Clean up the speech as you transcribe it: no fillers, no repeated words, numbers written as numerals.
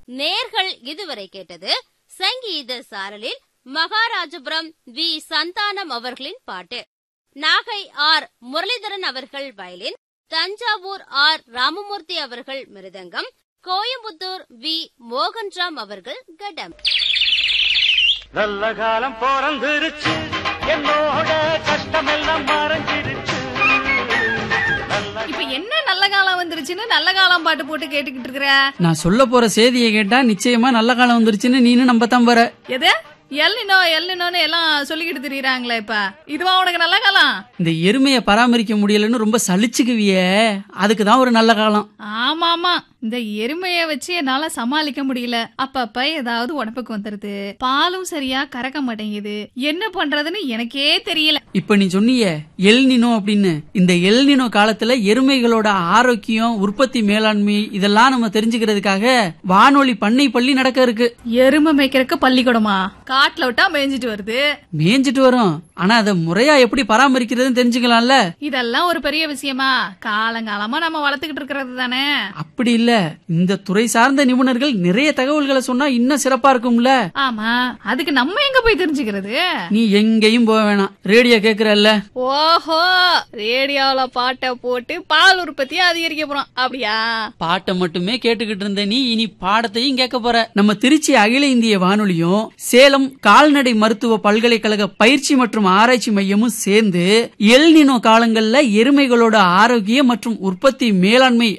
நேர்கள் இதுவரை கேட்டது சங்கீத சாரலில் மகாராஜபுரம் வி சந்தானம் அவர்களின் பாட்டு. நாகை ஆர் முரளிதரன் அவர்கள் வயலின், தஞ்சாவூர் ஆர் ராமமூர்த்தி அவர்கள் மிருதங்கம், கோயம்புத்தூர் வி மோகன்ராம் அவர்கள் கடம். நல்ல காலம் பிறந்துருச்சு, என்னோட கஷ்டமெல்லாம் மறைஞ்சிருச்சு. இப்ப என்ன நல்ல காலம் வந்துருச்சுன்னு நல்ல காலம் பாட்டு போட்டு கேட்டுக்கிட்டு இருக்கிற? நான் சொல்ல போற செய்தியை கேட்டா நிச்சயமா நல்ல காலம் வந்துருச்சுன்னு நீனு நம்பத்தான் போற. எது எல்லினோன்னு எல்லாம் சொல்லிக்கிட்டு திரியறாங்களே, இப்ப இதுவா உனக்கு நல்ல காலம்? இந்த எருமையை பராமரிக்க முடியலன்னு ரொம்ப சலிச்சுக்குவியே, அதுக்குதான் ஒரு நல்ல காலம். ஆமா ஆமா, இந்த எருமைய வச்சு என்னால சமாளிக்க முடியல. அப்பப்ப ஏதாவது உடம்புக்கு வந்துருது, பாலும் சரியா கறக்க மாட்டேங்குது, என்ன பண்றதுன்னு எனக்கே தெரியல. இப்ப நீ சொன்னியே எல்னினோ அப்படின்னு, இந்த எல்னினோ காலத்துல எருமைகளோட ஆரோக்கியம், உற்பத்தி மேலாண்மை இதெல்லாம் நம்ம தெரிஞ்சுக்கிறதுக்காக வானொலி பண்ணை பள்ளி நடக்க இருக்கு. எருமை மேய்க்கிறதுக்கு பள்ளிக்கூடமா? காட்டுல விட்டா மேய்ஞ்சிட்டு வருது. மேய்ஞ்சிட்டு வரும், ஆனா அதை முறையா எப்படி பராமரிக்கிறதுன்னு தெரிஞ்சுக்கலாம்ல. இதெல்லாம் ஒரு பெரிய விஷயமா? காலங்காலமா நம்ம வளர்த்துக்கிட்டு இருக்கிறது தானே. அப்படி இல்ல, இந்த துறை சார்ந்த நிபுணர்கள் நிறைய தகவல்களை சொன்னா இன்னும் சிறப்பா இருக்கும்ல. ஆமா, அதுக்கு நம்ம எங்க போய் தெரிஞ்சுக்கிறது? நீ எங்கேயும் போக வேணாம், ரேடியோ கேக்குறல்ல. ஓஹோ, ரேடியோல பாட்டை போட்டு பால் உற்பத்தியை அதிகரிக்க போறோம் அப்படியா? பாட்டை மட்டுமே கேட்டுக்கிட்டு இருந்த நீ இனி பாடத்தையும் கேட்க போற. நம்ம திருச்சி அகில இந்திய வானொலியும் சேலம் கால்நடை மருத்துவ பல்கலைக்கழக பயிற்சி மற்றும் ஆராய்ச்சி மையமும் சேர்ந்து எல்னினோ காலங்கள்ல எருமைகளோட ஆரோக்கியம் மற்றும் உற்பத்தி மேலாண்மை